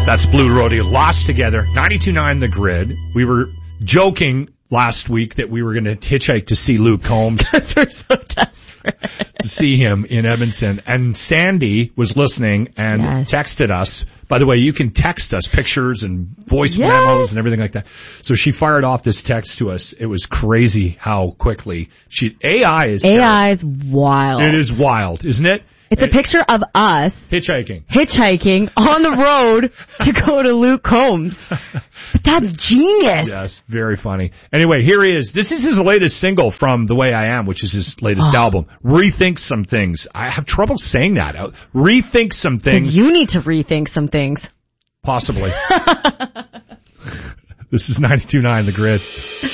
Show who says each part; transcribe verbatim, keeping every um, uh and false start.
Speaker 1: That's Blue Rodeo, Lost Together, ninety-two point nine The Grid. We were joking last week that we were going to hitchhike to see Luke Combs.
Speaker 2: Because we're so desperate.
Speaker 1: To see him in Edmonton. And Sandy was listening and yes. texted us. By the way, you can text us pictures and voice yes. memos and everything like that. So she fired off this text to us. It was crazy how quickly she, A I is.
Speaker 2: A I is wild.
Speaker 1: It is wild, isn't it?
Speaker 2: It's a picture of us
Speaker 1: hitchhiking,
Speaker 2: hitchhiking on the road to go to Luke Combs. But that's genius.
Speaker 1: Yes, very funny. Anyway, here he is. This is his latest single from The Way I Am, which is his latest oh. album. Rethink Some Things. I have trouble saying that out. Rethink Some Things.
Speaker 2: You need to rethink some things.
Speaker 1: Possibly. This is ninety-two point nine The Grid.